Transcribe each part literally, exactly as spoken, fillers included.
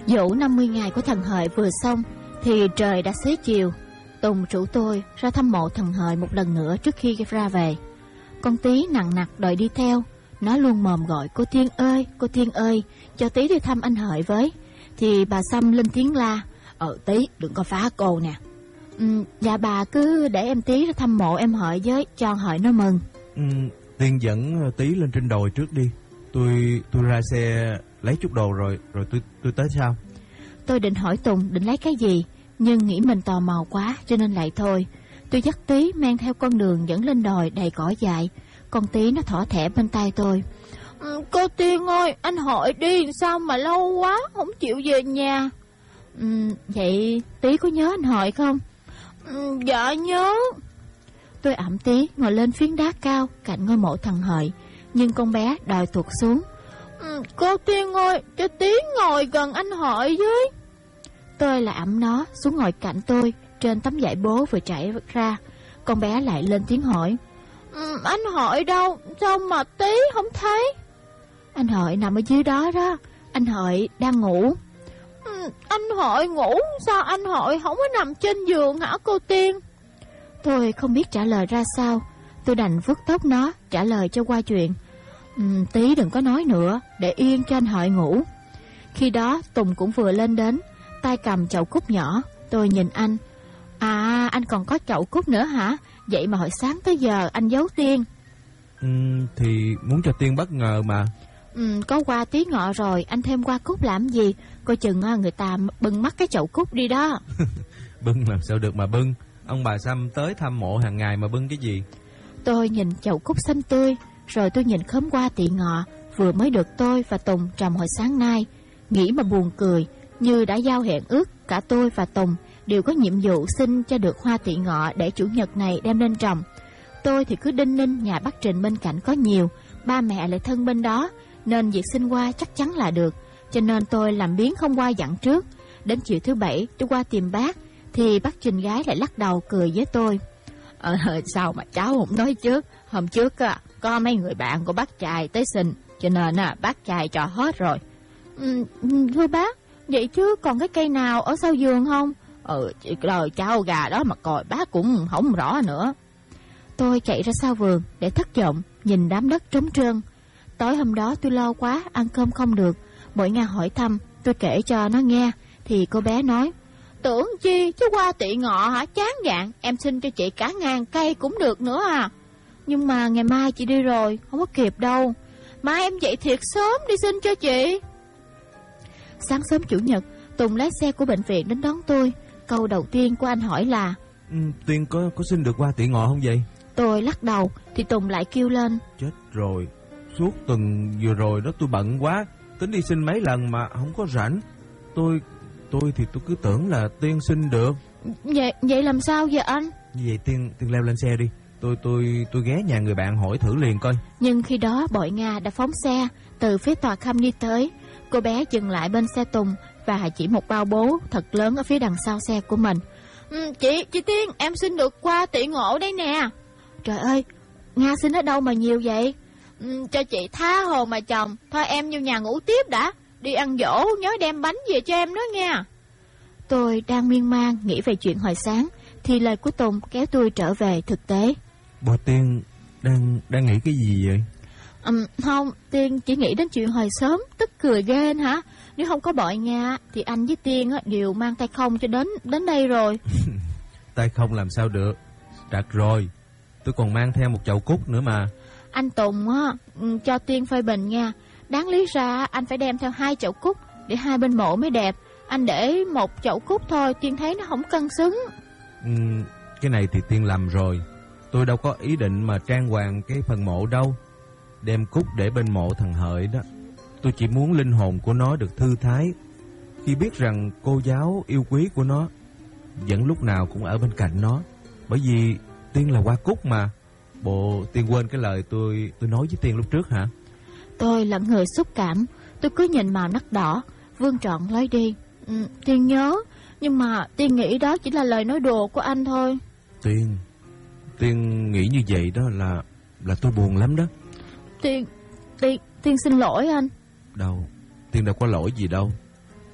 Dỗ năm mươi ngày của thần Hợi vừa xong thì trời đã xế chiều. Tùng rủ tôi ra thăm mộ thần Hợi một lần nữa trước khi ra về. Con Tí nặng nặc đòi đi theo. Nó luôn mồm gọi cô Tiên ơi, cô Tiên ơi, cho Tí đi thăm anh Hợi với. Thì bà Sâm lên tiếng la: Ờ Tí, đừng có phá cô nè. ừ, Dạ bà cứ để em Tí ra thăm mộ em Hợi với, cho Hợi nó mừng. ừ, Tiên dẫn Tí lên trên đồi trước đi. Tôi tôi ra xe lấy chút đồ rồi Rồi tôi tôi tới sau. Tôi định hỏi Tùng định lấy cái gì, nhưng nghĩ mình tò mò quá cho nên lại thôi. Tôi dắt Tí men theo con đường dẫn lên đồi đầy cỏ dại. Con Tí nó thỏ thẻ bên tay tôi: ừ, Cô Tiên ơi, anh Hợi đi sao mà lâu quá không chịu về nhà. ừ, Vậy Tí có nhớ anh Hợi không? ừ, Dạ nhớ. Tôi ẵm Tí ngồi lên phiến đá cao cạnh ngôi mộ thần Hợi, nhưng con bé đòi tuột xuống. ừ, Cô Tiên ơi, cho Tí ngồi gần anh Hợi với. Tôi lại ẵm nó xuống ngồi cạnh tôi trên tấm vải bố vừa trải ra. Con bé lại lên tiếng hỏi: ừ, Anh Hợi đâu, sao mà Tí không thấy? Anh Hợi nằm ở dưới đó đó, anh Hợi đang ngủ. ừ, Anh Hợi ngủ, sao anh Hợi không có nằm trên giường hả cô Tiên? Tôi không biết trả lời ra sao. Tôi đành vuốt tóc nó trả lời cho qua chuyện: ừ, Tí đừng có nói nữa, để yên cho anh Hợi ngủ. Khi đó Tùng cũng vừa lên đến, tay cầm chậu cúc nhỏ. Tôi nhìn anh: À, anh còn có chậu cúc nữa hả? Vậy mà hồi sáng tới giờ anh giấu Tiên. ừ, Thì muốn cho Tiên bất ngờ mà. ừ, Có qua tí ngọ rồi, anh thêm qua cúc làm gì? Coi chừng người ta bưng mất cái chậu cúc đi đó. Bưng làm sao được mà bưng. Ông bà Sâm tới thăm mộ hàng ngày mà bưng cái gì? Tôi nhìn chậu cúc xanh tươi, rồi tôi nhìn khóm hoa tỵ ngọ vừa mới được tôi và Tùng trồng hồi sáng nay. Nghĩ mà buồn cười, như đã giao hẹn ước cả tôi và Tùng đều có nhiệm vụ xin cho được hoa tỵ ngọ để chủ nhật này đem lên trồng. Tôi thì cứ đinh ninh nhà bác Trình bên cạnh có nhiều, ba mẹ lại thân bên đó, nên việc xin hoa chắc chắn là được. Cho nên tôi làm biếng không qua dặn trước. Đến chiều thứ bảy tôi qua tìm bác, thì bác Trình gái lại lắc đầu cười với tôi: Ờ sao mà cháu không nói trước? Hôm trước á, có mấy người bạn của bác trai tới xin, cho nên á, bác trai cho hết rồi. ừ, Thưa bác, vậy chứ còn cái cây nào ở sau giường không? Ừ, lời cháu gà đó mà coi bác cũng không rõ nữa. Tôi chạy ra sau vườn để thất vọng nhìn đám đất trống trơn. Tối hôm đó tôi lo quá, ăn cơm không được. Mỗi ngày hỏi thăm, tôi kể cho nó nghe, thì cô bé nói: Tưởng chi chứ qua tỵ ngọ hả, chán dạng, em xin cho chị cả ngàn cây cũng được nữa à. Nhưng mà ngày mai chị đi rồi, không có kịp đâu. Mai em dậy thiệt sớm đi xin cho chị. Sáng sớm chủ nhật, Tùng lái xe của bệnh viện đến đón tôi. Câu đầu tiên của anh hỏi là: ừ, Tiên có có xin được qua tỵ ngọ không vậy? Tôi lắc đầu, thì Tùng lại kêu lên: Chết rồi, suốt tuần vừa rồi đó tôi bận quá, tính đi xin mấy lần mà không có rảnh. Tôi tôi thì tôi cứ tưởng là Tiên xin được. Vậy vậy làm sao vậy anh? Như vậy Tiên Tiên leo lên xe đi. Tôi tôi tôi ghé nhà người bạn hỏi thử liền coi. Nhưng khi đó Bội Nga đã phóng xe từ phía tòa khâm đi tới. Cô bé dừng lại bên xe Tùng và chỉ một bao bố thật lớn ở phía đằng sau xe của mình. ừ, Chị, chị Tiên, em xin được qua tỵ ngộ đây nè. Trời ơi, Nga xin ở đâu mà nhiều vậy? ừ, Cho chị tha hồ mà chồng. Thôi em vô nhà ngủ tiếp đã. Đi ăn dỗ nhớ đem bánh về cho em đó nha. Tôi đang miên man nghĩ về chuyện hồi sáng, thì lời của Tùng kéo tôi trở về thực tế. Bà Tiên đang đang nghĩ cái gì vậy? Um, không, Tiên chỉ nghĩ đến chuyện hồi sớm, tức cười ghê hả? Nếu không có Bội Nga thì anh với Tiên á, đều mang tay không cho đến đến đây rồi. Tay không làm sao được? Trật rồi, tôi còn mang theo một chậu cúc nữa mà. Anh Tùng á, cho Tiên phê bình nha. Đáng lý ra anh phải đem theo hai chậu cúc để hai bên mộ mới đẹp. Anh để một chậu cúc thôi, Tiên thấy nó không cân xứng. ừ, Cái này thì Tiên làm rồi. Tôi đâu có ý định mà trang hoàng cái phần mộ đâu. Đem cúc để bên mộ thằng Hợi đó, tôi chỉ muốn linh hồn của nó được thư thái khi biết rằng cô giáo yêu quý của nó vẫn lúc nào cũng ở bên cạnh nó. Bởi vì Tiên là hoa cúc mà. Bộ Tiên quên cái lời tôi tôi nói với Tiên lúc trước hả? Tôi là người xúc cảm, tôi cứ nhìn màu nắc đỏ, vươn trọn lối đi. ừ, Tiên nhớ, nhưng mà Tiên nghĩ đó chỉ là lời nói đùa của anh thôi. Tiên Tiên nghĩ như vậy đó là là tôi buồn lắm đó. Tiên Tiên Tiên xin lỗi anh. Đâu, Tiên đâu có lỗi gì đâu.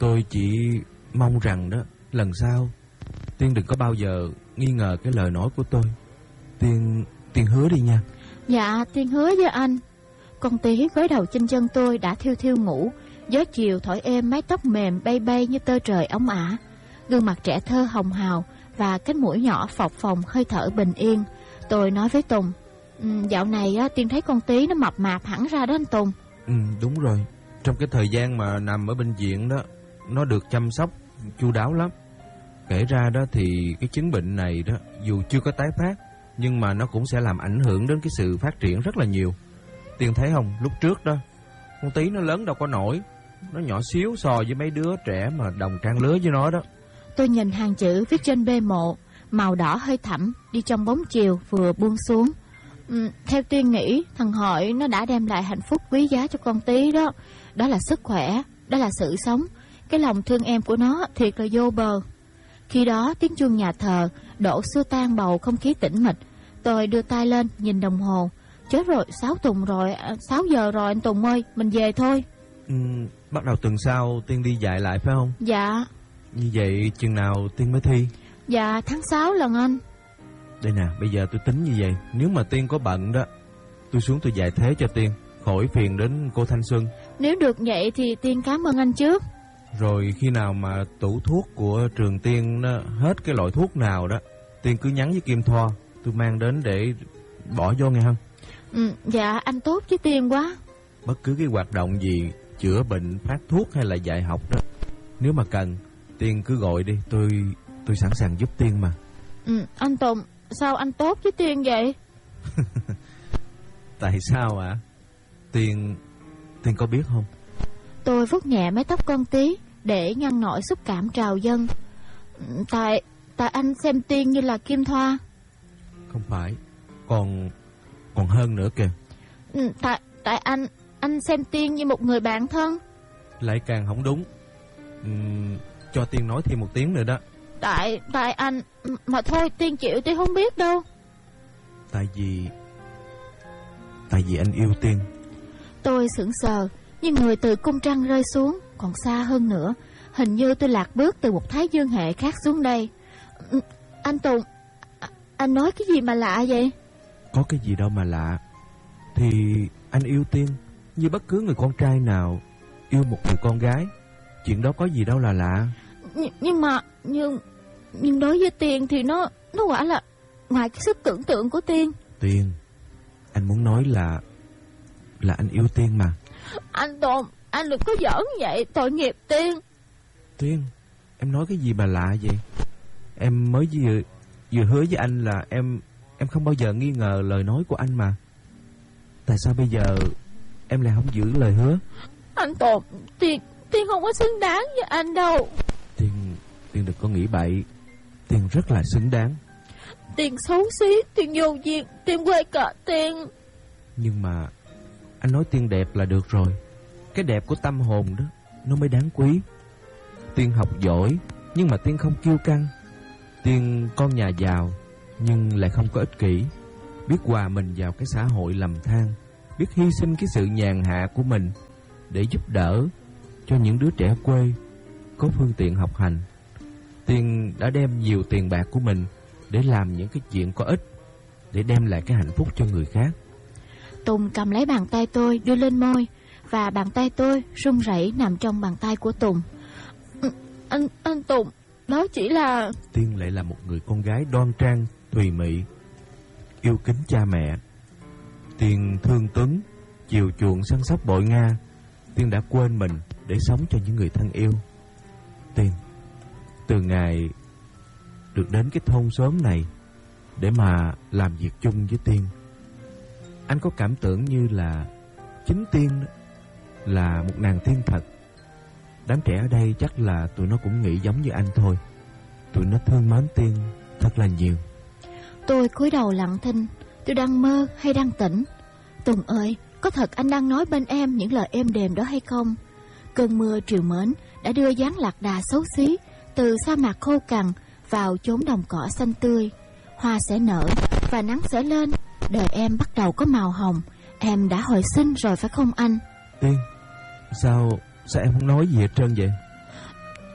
Tôi chỉ mong rằng đó, lần sau Tiên đừng có bao giờ nghi ngờ cái lời nói của tôi. Tiên, Tiên hứa đi nha. Dạ, Tiên hứa với anh. Con tí gối đầu trên chân tôi đã thiêu thiêu ngủ. Gió chiều thổi êm mái tóc mềm bay bay như tơ trời óng ả. Gương mặt trẻ thơ hồng hào và cái mũi nhỏ phập phồng hơi thở bình yên. Tôi nói với Tùng, um, dạo này á, Tiên thấy con tí nó mập mạp hẳn ra đó anh Tùng. Ừ, đúng rồi. Trong cái thời gian mà nằm ở bệnh viện đó, nó được chăm sóc chu đáo lắm. Kể ra đó thì cái chứng bệnh này đó, dù chưa có tái phát, nhưng mà nó cũng sẽ làm ảnh hưởng đến cái sự phát triển rất là nhiều. Tiên thấy không, lúc trước đó, con tí nó lớn đâu có nổi. Nó nhỏ xíu so với mấy đứa trẻ mà đồng trang lứa với nó đó. Tôi nhìn hàng chữ viết trên bê mộ, màu đỏ hơi thẳm, đi trong bóng chiều vừa buông xuống. Ừ, theo Tiên nghĩ, thằng Hội nó đã đem lại hạnh phúc quý giá cho con tí đó. Đó là sức khỏe, đó là sự sống. Cái lòng thương em của nó thiệt là vô bờ. Khi đó tiếng chuông nhà thờ đổ xua tan bầu không khí tĩnh mịch. Tôi đưa tay lên nhìn đồng hồ. Chết rồi, sáu Tùng rồi, sáu giờ rồi anh Tùng ơi, mình về thôi. Ừ, bắt đầu tuần sau Tiên đi dạy lại phải không? Dạ. Như vậy chừng nào Tiên mới thi? Dạ, tháng sáu lần anh. Đây nè, bây giờ tôi tính như vậy. Nếu mà Tiên có bận đó, tôi xuống tôi dạy thế cho Tiên, khỏi phiền đến cô Thanh Xuân. Nếu được vậy thì Tiên cảm ơn anh trước. Rồi khi nào mà tủ thuốc của trường Tiên nó hết cái loại thuốc nào đó, Tiên cứ nhắn với Kim Thoa, tôi mang đến để bỏ vô nghe không? Ừ, dạ anh tốt với Tiên quá. Bất cứ cái hoạt động gì, chữa bệnh, phát thuốc hay là dạy học đó, nếu mà cần, Tiên cứ gọi đi, tôi tôi sẵn sàng giúp Tiên mà. Ừ, anh Tùng, sao anh tốt với Tiên vậy? Tại sao ạ? À? Tiên, Tiên có biết không? Tôi vuốt nhẹ mái tóc con tí để ngăn nổi xúc cảm trào dâng. Tại, tại anh xem Tiên như là Kim Thoa. Không phải, còn, còn hơn nữa kìa. Ừ, tại, tại anh, anh xem Tiên như một người bạn thân. Lại càng không đúng. uhm, Cho Tiên nói thêm một tiếng nữa đó. Tại, tại anh, mà thôi Tiên chịu Tiên không biết đâu. Tại vì, tại vì anh yêu Tiên. Tôi sững sờ, như người từ cung trăng rơi xuống. Còn xa hơn nữa, hình như tôi lạc bước từ một thái dương hệ khác xuống đây. Anh Tùng, anh nói cái gì mà lạ vậy? Có cái gì đâu mà lạ. Thì anh yêu Tiên như bất cứ người con trai nào yêu một người con gái. Chuyện đó có gì đâu là lạ. Nh- Nhưng mà Nhưng Nhưng đối với Tiên thì nó Nó quả là ngoài cái sức tưởng tượng của Tiên. Tiên, anh muốn nói là Là anh yêu Tiên mà. Anh Tùng, anh đừng có giỡn vậy, tội nghiệp Tiên. Tiên, em nói cái gì mà lạ vậy? Em mới vừa Vừa hứa với anh là em Em không bao giờ nghi ngờ lời nói của anh mà. Tại sao bây giờ em lại không giữ lời hứa? Anh Tùng, Tiên Tiên không có xứng đáng với anh đâu. Tiên, Tiên đừng có nghĩ bậy. Tiên rất là xứng đáng. Tiên xấu xí, Tiên vô duyên, Tiên quê cỡ Tiên. Nhưng mà anh nói Tiên đẹp là được rồi. Cái đẹp của tâm hồn đó, nó mới đáng quý. Tiên học giỏi, nhưng mà Tiên không kiêu căng. Tiên con nhà giàu, nhưng lại không có ích kỷ. Biết hòa mình vào cái xã hội lầm than, biết hy sinh cái sự nhàn hạ của mình để giúp đỡ cho những đứa trẻ quê có phương tiện học hành. Tiên đã đem nhiều tiền bạc của mình để làm những cái chuyện có ích, để đem lại cái hạnh phúc cho người khác. Tùng cầm lấy bàn tay tôi đưa lên môi, và bàn tay tôi run rẩy nằm trong bàn tay của Tùng. Anh, anh Tùng, đó chỉ là... Tiên lại là một người con gái đoan trang, tùy mị, yêu kính cha mẹ. Tiên thương Tuấn, chiều chuộng săn sóc bội Nga. Tiên đã quên mình để sống cho những người thân yêu. Tiên, từ ngày được đến cái thôn xóm này để mà làm việc chung với Tiên, anh có cảm tưởng như là chính Tiên là một nàng tiên thật. Đám trẻ ở đây chắc là tụi nó cũng nghĩ giống như anh thôi. Tụi nó thương mến Tiên thật là nhiều. Tôi cúi đầu lặng thinh. Tôi đang mơ hay đang tỉnh? Tùng ơi, có thật anh đang nói bên em những lời êm đềm đó hay không? Cơn mưa triều mến đã đưa dáng lạc đà xấu xí từ sa mạc khô cằn vào chốn đồng cỏ xanh tươi. Hoa sẽ nở và nắng sẽ lên. Đời em bắt đầu có màu hồng. Em đã hồi sinh rồi phải không anh? Tiên, sao Sao em không nói gì hết trơn vậy?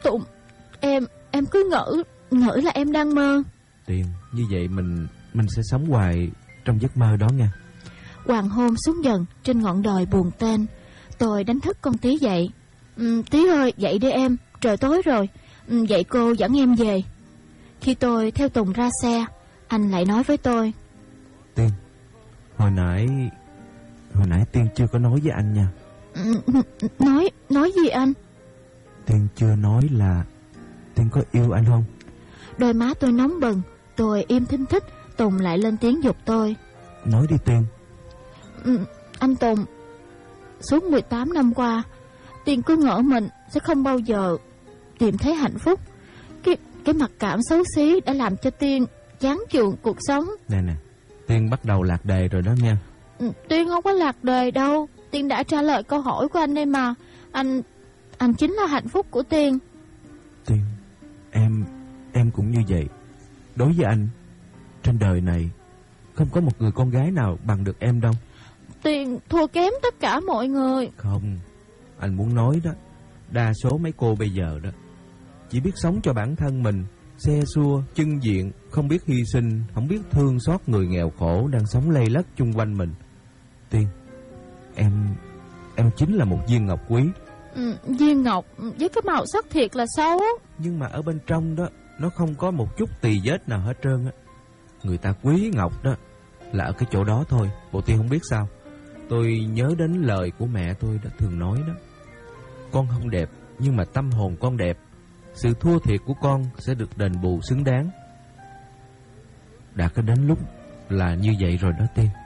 Tùng, em em cứ ngỡ ngỡ là em đang mơ. Tiên, như vậy mình mình sẽ sống hoài trong giấc mơ đó nha. Hoàng hôn xuống dần trên ngọn đồi buồn tên. Tôi đánh thức con Tí dậy. Ừ, Tí ơi, dậy đi em, trời tối rồi. Ừ, dậy cô dẫn em về. Khi tôi theo Tùng ra xe, anh lại nói với tôi: Tiên, hồi nãy hồi nãy Tiên chưa có nói với anh nha. Ừ, nói nói gì anh? Tiên chưa nói là Tiên có yêu anh không? Đôi má tôi nóng bừng. Tôi im thinh thích. Tùng lại lên tiếng giục tôi: Nói đi Tiên. Ừ, anh Tùng, suốt mười tám năm qua, Tiên cứ ngỡ mình sẽ không bao giờ tìm thấy hạnh phúc. Cái cái mặc cảm xấu xí đã làm cho Tiên chán chường cuộc sống. Nè nè, Tiên bắt đầu lạc đề rồi đó nha. Ừ, Tiên không có lạc đề đâu. Tiên đã trả lời câu hỏi của anh đây mà. Anh Anh chính là hạnh phúc của Tiên. Tiên, em Em cũng như vậy. Đối với anh, trên đời này không có một người con gái nào bằng được em đâu. Tiên thua kém tất cả mọi người. Không, anh muốn nói đó, đa số mấy cô bây giờ đó chỉ biết sống cho bản thân mình, xe xua, chân diện, không biết hy sinh, không biết thương xót người nghèo khổ đang sống lây lất chung quanh mình. Tiên, em Em chính là một viên ngọc quý. Ừ, viên ngọc với cái màu sắc thiệt là xấu. Nhưng mà ở bên trong đó, nó không có một chút tì vết nào hết trơn á. Người ta quý ngọc đó là ở cái chỗ đó thôi. Bộ Tiên không biết sao, tôi nhớ đến lời của mẹ tôi đã thường nói đó: con không đẹp, nhưng mà tâm hồn con đẹp. Sự thua thiệt của con sẽ được đền bù xứng đáng. Đã có đến lúc là như vậy rồi đó Tiên.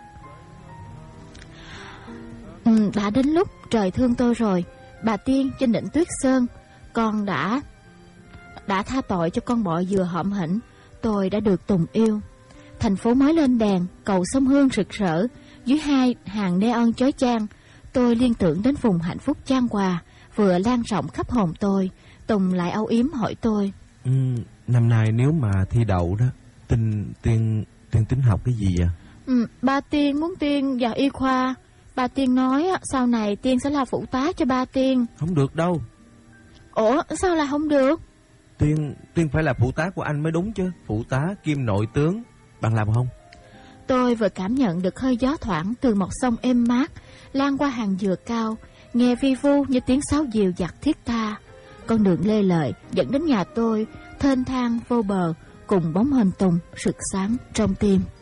Ừ, đã đến lúc trời thương tôi rồi. Bà Tiên trên đỉnh Tuyết Sơn, con đã đã tha tội cho con bọ dừa hõm hỉnh. Tôi đã được Tùng yêu. Thành phố mới lên đèn, cầu sông Hương rực rỡ dưới hai hàng neon chói chang. Tôi liên tưởng đến vùng hạnh phúc chan hòa vừa lan rộng khắp hồn tôi. Tùng lại âu yếm hỏi tôi: ừ, năm nay nếu mà thi đậu đó, Tiên Tiên Tiên tính học cái gì vậy? Ừ, ba Tiên muốn Tiên vào y khoa. Ba Tiên nói sau này Tiên sẽ là phụ tá cho ba Tiên. Không được đâu. Ủa sao lại không được? Tiên Tiên phải là phụ tá của anh mới đúng chứ. Phụ tá kim nội tướng. Bạn làm không? Tôi vừa cảm nhận được hơi gió thoảng từ một sông êm mát lan qua hàng dừa cao, nghe vi vu như tiếng sáo dịu dặt thiết tha. Con đường lê lợi dẫn đến nhà tôi thênh thang vô bờ, cùng bóng hình Tùng rực sáng trong tim.